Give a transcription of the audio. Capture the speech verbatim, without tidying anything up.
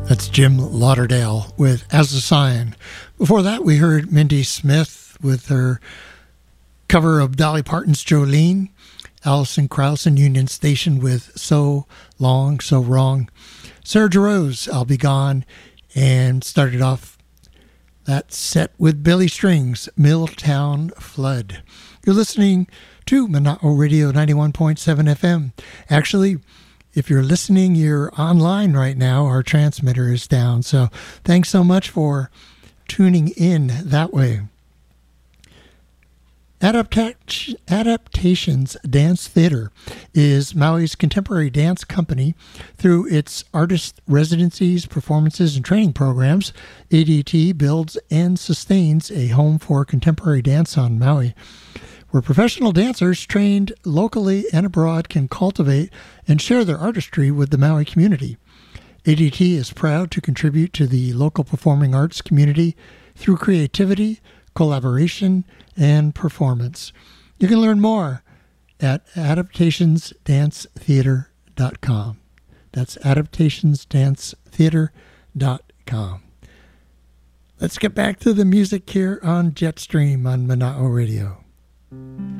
That's Jim Lauderdale with As a Sign. Before that, we heard Mindy Smith with her cover of Dolly Parton's Jolene, Alison Krauss and Union Station with So Long, So Wrong, Sarah Jarosz, I'll Be Gone, and started off that set with Billy Strings, Milltown Flood. You're listening to Mana'o Radio ninety-one point seven F M. Actually, if you're listening, you're online right now. Our transmitter is down. So thanks so much for tuning in that way. Adapta- Adaptations Dance Theater is Maui's contemporary dance company. Through its artist residencies, performances, and training programs, A D T builds and sustains a home for contemporary dance on Maui, where professional dancers trained locally and abroad can cultivate and share their artistry with the Maui community. A D T is proud to contribute to the local performing arts community through creativity, collaboration, and performance. You can learn more at adaptations dance theater dot com. That's adaptations dance theater dot com. Let's get back to the music here on Jetstream on Mana'o Radio.